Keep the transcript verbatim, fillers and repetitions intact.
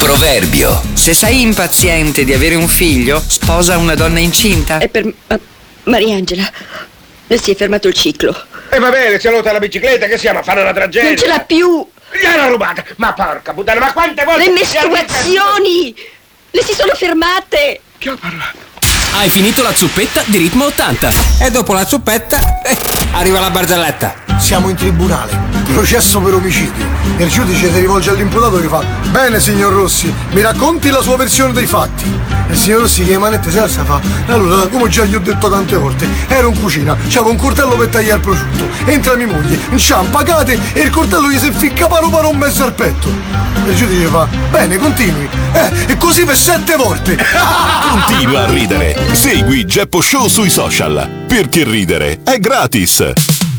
Proverbio. Se sei impaziente di avere un figlio, sposa una donna incinta. È per... Ma... Mariangela, le si è fermato il ciclo. E va bene, si è rotta la bicicletta, che siamo a fare una tragedia? Non ce l'ha più! Gliel'ha rubata! Ma porca puttana, ma quante volte... Le mestruazioni! Le si sono fermate! Che ho parlato? Hai finito la zuppetta di Ritmo ottanta. E dopo la zuppetta eh, arriva la barzelletta. Siamo in tribunale, processo per omicidio. Il giudice si rivolge all'imputato che fa: bene signor Rossi, mi racconti la sua versione dei fatti. Il signor Rossi che le manette si alza fa: allora, come già gli ho detto tante volte, ero in cucina, c'avevo un coltello per tagliare il prosciutto. Entra mia moglie, inciampa, cade e il coltello gli si ficca paro paro un mezzo al petto. Il giudice fa: bene, continui. Eh, e così per sette volte. Continua a ridere. Segui Geppo Show sui social, perché ridere è gratis.